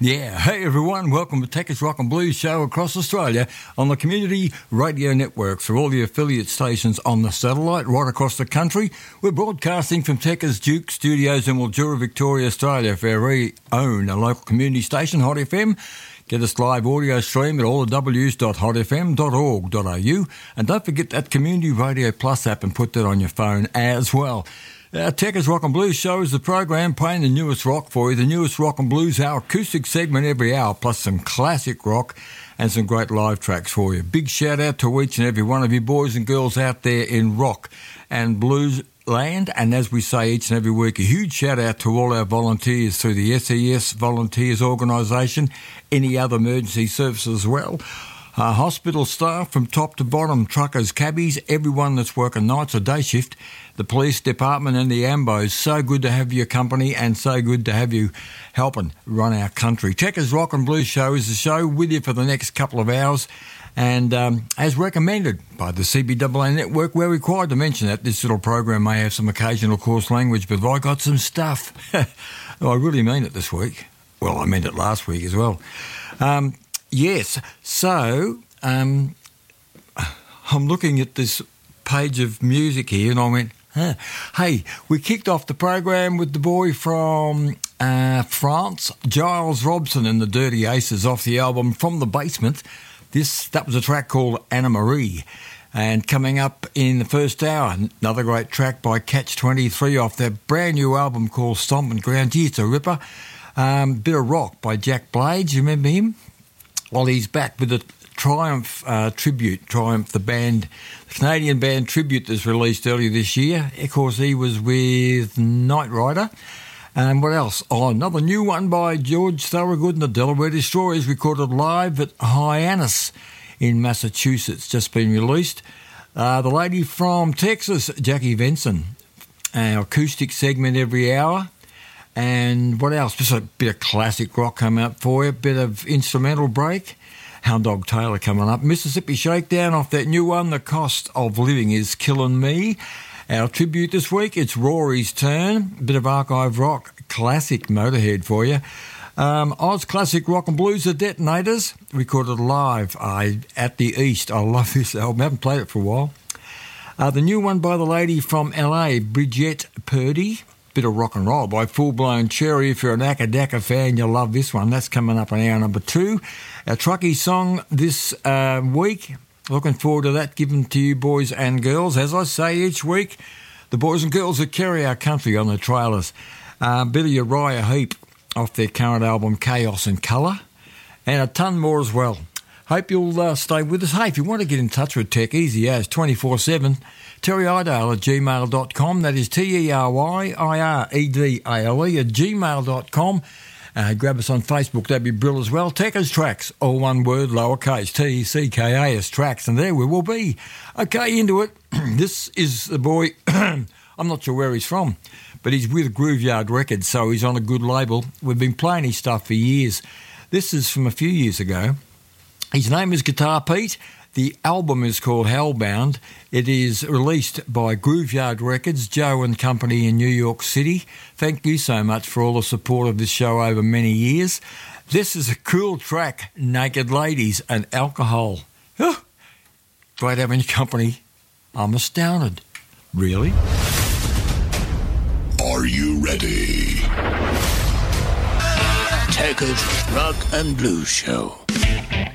Yeah, hey everyone, welcome to Techers Rock and Blues show across Australia on the Community Radio Network through all the affiliate stations on the satellite right across the country. We're broadcasting from Techers Duke Studios in Mildura, Victoria, Australia for our very own local community station, Hot FM. Get us live audio stream at allthews.hotfm.org.au, and don't forget that Community Radio Plus app and put that on your phone as well. Our Techers Rock and Blues show is the program playing the newest rock for you, the newest rock and blues, our acoustic segment every hour, plus some classic rock and some great live tracks for you. Big shout out to each and every one of you boys and girls out there in rock and blues land, and as we say each and every week, a huge shout out to all our volunteers through the SES Volunteers Organisation, any other emergency services as well. Hospital staff from top to bottom, truckers, cabbies, everyone that's working nights or day shift, the police department and the AMBOs. So good to have your company and so good to have you helping run our country. Techers Rock and Blues show is the show with you for the next couple of hours, and as recommended by the CBAA network, we're required to mention that this little program may have some occasional coarse language, but I got some stuff. I really mean it this week. Well, I meant it last week as well. Yes, so I'm looking at this page of music here and I went, hey, we kicked off the program with the boy from France, Giles Robson and the Dirty Aces off the album From the Basement. That was a track called Anna Marie. And coming up in the first hour, another great track by Catch 23 off their brand new album called Stompin' Ground. Gee, it's a ripper. Bit of rock by Jack Blades, you remember him? Well, he's back with a Triumph tribute. Triumph, the band, the Canadian band tribute that's released earlier this year. Of course, he was with Knight Rider. And what else? Oh, another new one by George Thorogood and the Delaware Destroyers, recorded live at Hyannis in Massachusetts, just been released. The lady from Texas, Jackie Venson, our acoustic segment every hour. And what else? Just a bit of classic rock coming up for you, a bit of instrumental break. Hound Dog Taylor coming up. Mississippi Shakedown off that new one, The Cost of Living is Killing Me. Our tribute this week, it's Rory's turn. A bit of archive rock, classic Motorhead for you. Oz Classic Rock and Blues, The Detonators, recorded live at the East. I love this album, I haven't played it for a while. The new one by the lady from LA, Bridget Purdy. Bit of rock and roll by Full Blown Cherry. If you're an Akadaka fan, you'll love this one. That's coming up in hour number 2. Our Truckee song this week. Looking forward to that, given to you boys and girls. As I say each week, the boys and girls that carry our country on the trailers. Bit of Uriah Heep off their current album Chaos and Colour. And a ton more as well. Hope you'll stay with us. Hey, if you want to get in touch with Tech, easy as 24/7. TerryIdale@gmail.com. That is TerryIredale @gmail.com. Grab us on Facebook, that'd be brilliant as well. Techers Tracks, all one word, lowercase, TECKAS Tracks, and there we will be. Okay, into it. This is the boy, I'm not sure where he's from, but he's with Grooveyard Records, so he's on a good label. We've been playing his stuff for years. This is from a few years ago. His name is Guitar Pete. The album is called Hellbound. It is released by Grooveyard Records, Joe and Company in New York City. Thank you so much for all the support of this show over many years. This is a cool track, Naked Ladies and Alcohol. Great having your company. I'm astounded. Really? Are you ready? Techers Rock and Blues Show.